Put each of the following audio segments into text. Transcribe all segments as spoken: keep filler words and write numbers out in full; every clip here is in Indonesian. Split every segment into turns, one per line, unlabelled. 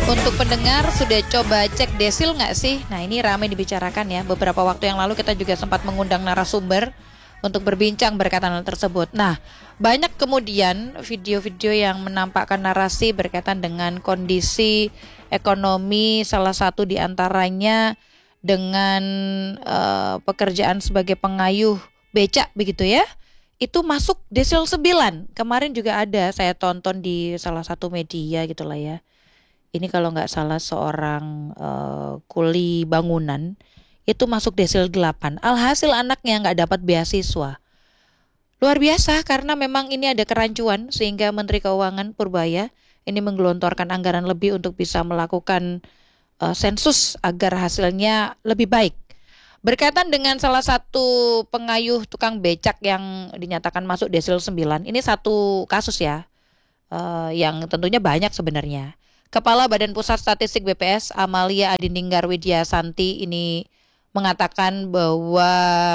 Untuk pendengar, sudah coba cek desil nggak sih? Nah, ini ramai dibicarakan ya. Beberapa waktu yang lalu kita juga sempat mengundang narasumber untuk berbincang berkaitan hal tersebut. Nah, banyak kemudian video-video yang menampakkan narasi berkaitan dengan kondisi ekonomi, salah satu diantaranya dengan uh, pekerjaan sebagai pengayuh becak begitu ya. Itu masuk desil sembilan. Kemarin juga ada, saya tonton di salah satu media gitulah ya. Ini kalau nggak salah seorang uh, kuli bangunan itu masuk desil delapan. Alhasil anaknya nggak dapat beasiswa. Luar biasa karena memang ini ada kerancuan sehingga Menteri Keuangan Purbaya ini menggelontorkan anggaran lebih untuk bisa melakukan uh, sensus agar hasilnya lebih baik. Berkaitan dengan salah satu pengayuh tukang becak yang dinyatakan masuk desil sembilan, ini satu kasus ya uh, yang tentunya banyak sebenarnya. Kepala Badan Pusat Statistik B P S Amalia Adininggar Widiasanti ini mengatakan bahwa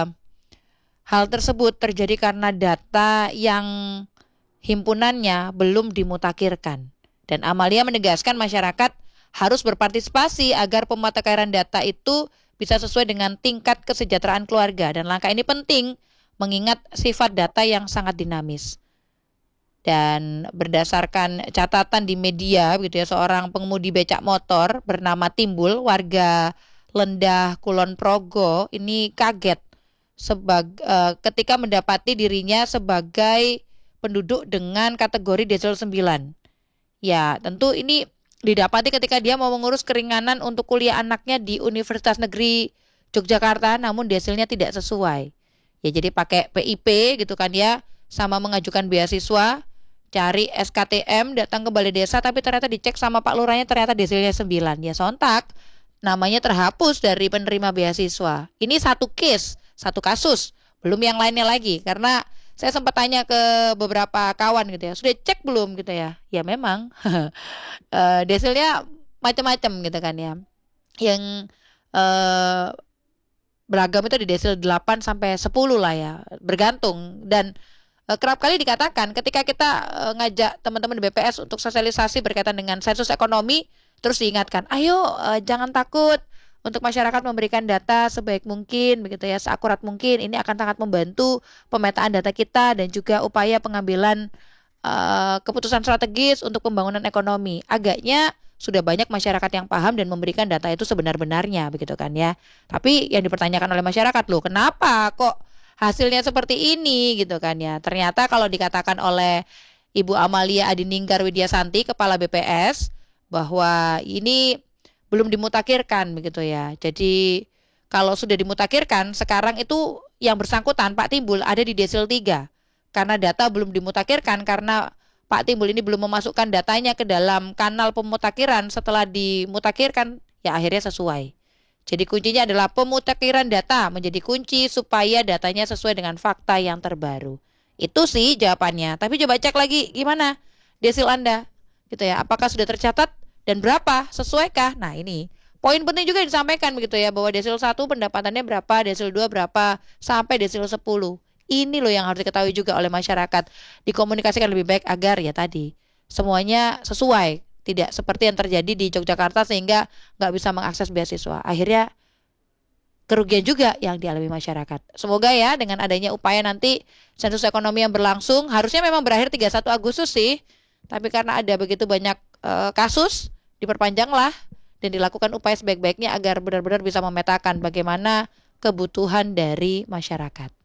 hal tersebut terjadi karena data yang himpunannya belum dimutakhirkan. Dan Amalia menegaskan masyarakat harus berpartisipasi agar pemutakhiran data itu bisa sesuai dengan tingkat kesejahteraan keluarga. Dan langkah ini penting mengingat sifat data yang sangat dinamis. Dan berdasarkan catatan di media gitu ya, seorang pengemudi becak motor bernama Timbul warga Lendah Kulon Progo ini kaget sebag, uh, ketika mendapati dirinya sebagai penduduk dengan kategori desil sembilan. Ya, tentu ini didapati ketika dia mau mengurus keringanan untuk kuliah anaknya di Universitas Negeri Yogyakarta, namun desilnya tidak sesuai. Ya, jadi pakai P I P gitu kan ya, sama mengajukan beasiswa, cari S K T M, datang ke balai desa, tapi ternyata dicek sama Pak Lurahnya ternyata desilnya sembilan. Ya sontak, namanya terhapus dari penerima beasiswa. Ini satu case, satu kasus, belum yang lainnya lagi. Karena saya sempat tanya ke beberapa kawan gitu ya, sudah cek belum gitu ya? Ya memang, uh, desilnya macam-macam gitu kan ya. Yang uh, beragam itu di desil delapan sampai sepuluh lah ya, bergantung. Dan kerap kali dikatakan ketika kita uh, ngajak teman-teman di B P S untuk sosialisasi berkaitan dengan sensus ekonomi, terus diingatkan, ayo uh, jangan takut untuk masyarakat memberikan data sebaik mungkin begitu ya, seakurat mungkin. Ini akan sangat membantu pemetaan data kita dan juga upaya pengambilan uh, keputusan strategis untuk pembangunan ekonomi. Agaknya sudah banyak masyarakat yang paham dan memberikan data itu sebenar-benarnya begitu kan ya. Tapi yang dipertanyakan oleh masyarakat, loh kenapa kok hasilnya seperti ini gitu kan ya. Ternyata kalau dikatakan oleh Ibu Amalia Adininggar Widiasanti, Kepala B P S, bahwa ini belum dimutakhirkan begitu ya. Jadi kalau sudah dimutakhirkan, sekarang itu yang bersangkutan Pak Timbul ada di desil tiga. Karena data belum dimutakhirkan, karena Pak Timbul ini belum memasukkan datanya ke dalam kanal pemutakhiran. Setelah dimutakhirkan, ya akhirnya sesuai. Jadi kuncinya adalah pemutakhiran data menjadi kunci supaya datanya sesuai dengan fakta yang terbaru. Itu sih jawabannya. Tapi coba cek lagi gimana desil Anda, gitu ya. Apakah sudah tercatat dan berapa? Sesuaikah? Nah ini poin penting juga disampaikan begitu ya, bahwa desil satu pendapatannya berapa, desil dua berapa, sampai desil sepuluh. Ini loh yang harus diketahui juga oleh masyarakat. Dikomunikasikan lebih baik agar ya tadi semuanya sesuai. Tidak seperti yang terjadi di Yogyakarta sehingga nggak bisa mengakses beasiswa. Akhirnya kerugian juga yang dialami masyarakat. Semoga ya dengan adanya upaya nanti sensus ekonomi yang berlangsung, harusnya memang berakhir tiga puluh satu Agustus sih. Tapi karena ada begitu banyak uh, kasus, diperpanjanglah dan dilakukan upaya sebaik-baiknya agar benar-benar bisa memetakan bagaimana kebutuhan dari masyarakat.